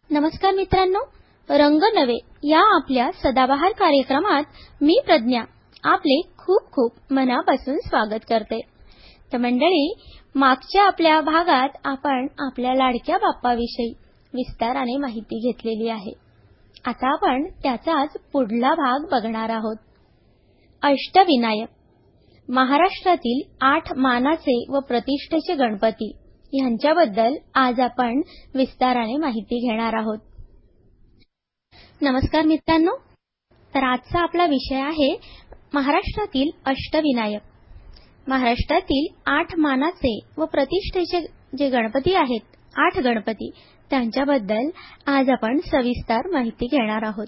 नमस्कार मित्रांनो, रंग नवे या आपल्या सदाबहार कार्यक्रमात मी प्रज्ञा आपले खूप खूप मनापासून स्वागत करते। तर मंडळी, मागच्या आपल्या भागात आपण आपल्या लाडक्या बाप्पाविषयी विस्ताराने माहिती घेतलेली आहे। आता आपण त्याचाच पुढला भाग बघणार आहोत। अष्टविनायक महाराष्ट्रातील 8 मानाचे व प्रतिष्ठेचे गणपती यांच्याबद्दल आज आपण विस्ताराने माहिती घेणार आहोत। नमस्कार मित्रांनो, तर आजचा आपला विषय आहे महाराष्ट्रातील अष्टविनायक। महाराष्ट्रातील 8 मानाचे व प्रतिष्ठेचे जे गणपती आहेत, 8 गणपती, त्यांच्याबद्दल आज आपण सविस्तर माहिती घेणार आहोत।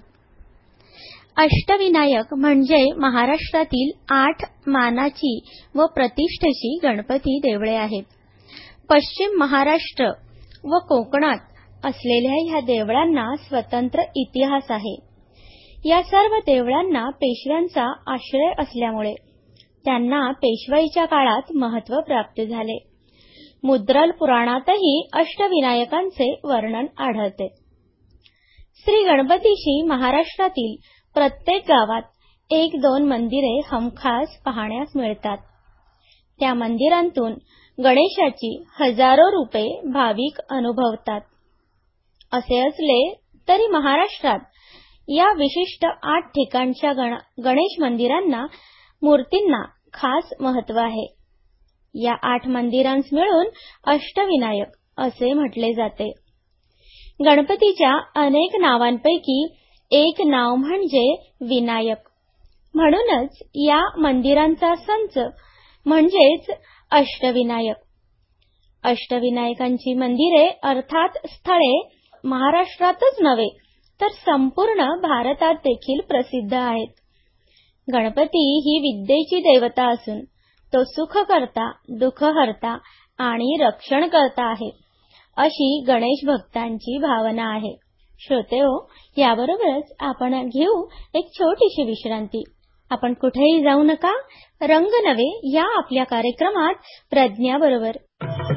अष्टविनायक म्हणजे महाराष्ट्रातील 8 मानाची व प्रतिष्ठेची गणपती देवळे आहेत। पश्चिम महाराष्ट्र व कोकणात असलेल्या ह्या देवळांना स्वतंत्र इतिहास आहे। या सर्व देवळांना पेशव्यांचा आश्रय असल्यामुळे त्यांना पेशवाईच्या काळात महत्त्व प्राप्त झाले। मुद्रल पुराणातही अष्टविनायकांचे वर्णन आढळते। श्री गणपतीची महाराष्ट्रातील प्रत्येक गावात 1-2 मंदिरे हमखास पाहण्यास मिळतात। त्या मंदिरांतून गणेशाची हजारो रूपे भाविक अनुभवतात। असे असले तरी महाराष्ट्रात या विशिष्ट 8 ठिकाणच्या गणेश मंदिरांना, मूर्तींना खास महत्त्व आहे। या 8 मंदिरांस मिळून अष्टविनायक असे म्हटले जाते। गणपतीच्या अनेक नावांपैकी एक नाव म्हणजे विनायक, म्हणूनच या मंदिरांचा संच म्हणजेच अष्टविनायक। अष्टविनायकांची मंदिरे अर्थात स्थळे महाराष्ट्रातच नव्हे तर संपूर्ण भारतात देखील प्रसिद्ध आहेत। गणपती ही विद्येची देवता असून तो सुखकर्ता, दुःखहर्ता आणि रक्षणकर्ता आहे, अशी गणेश भक्तांची भावना आहे। श्रोतेहो, याबरोबरच आपण घेऊ एक छोटीशी विश्रांती। आपण कुठेही जाऊ नका। रंग नवे या आपल्या कार्यक्रमात प्रज्ञा बरोबर।